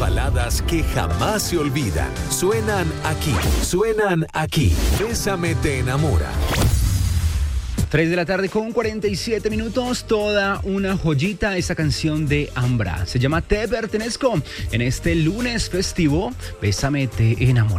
baladas que jamás se olvidan. Suenan aquí. Bésame te enamora. 3 de la tarde con 47 minutos, toda una joyita esta canción de Ambra. Se llama Te Pertenezco. En este lunes festivo, Bésame te enamora.